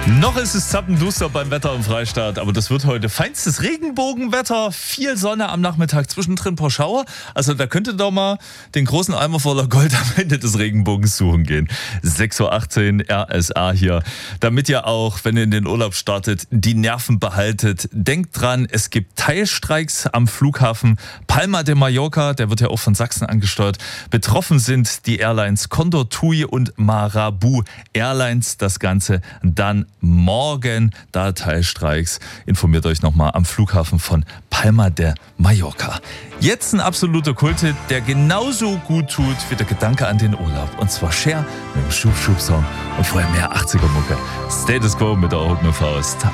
Noch ist es zappenduster beim Wetter im Freistaat, aber das wird heute feinstes Regenbogenwetter, viel Sonne am Nachmittag, zwischendrin ein paar Schauer. Also da könnte doch mal den großen Eimer voller Gold am Ende des Regenbogens suchen gehen. 6.18 Uhr RSA hier, damit ihr auch, wenn ihr in den Urlaub startet, die Nerven behaltet. Denkt dran, es gibt Teilstreiks am Flughafen Palma de Mallorca, der wird ja auch von Sachsen angesteuert. Betroffen sind die Airlines Condor, TUI und Marabu Airlines. Das Ganze dann morgen, da Teilstreiks. Informiert euch nochmal am Flughafen von Palma de Mallorca. Jetzt ein absoluter Kulthit, der genauso gut tut wie der Gedanke an den Urlaub. Und zwar Cher mit dem Schub-Schub-Song und vorher mehr 80er-Mucke. Status Quo mit der erhobenen Faust.